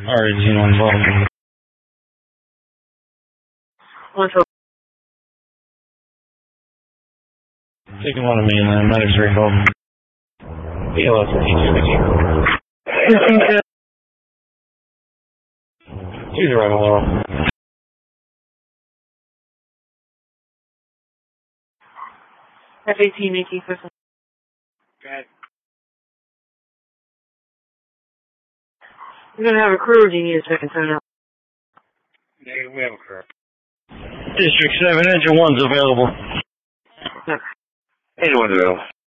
Alright, Xeno involved. What's up? Taking one of me and then medics are involved. BLS 13. She's right along. F-18 making system. Okay. You're gonna have a crew or do you need a second sign out? Yeah, we have a crew. District 7, Engine 1's available. Okay. Anyone's available.